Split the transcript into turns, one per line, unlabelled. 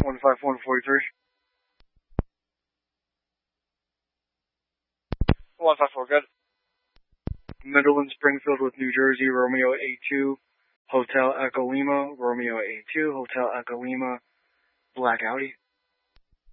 15143. 154, good. Midland Springfield with New Jersey, Romeo 82, Hotel Echo Lima, Romeo 82, Hotel Echo Lima, Black Audi.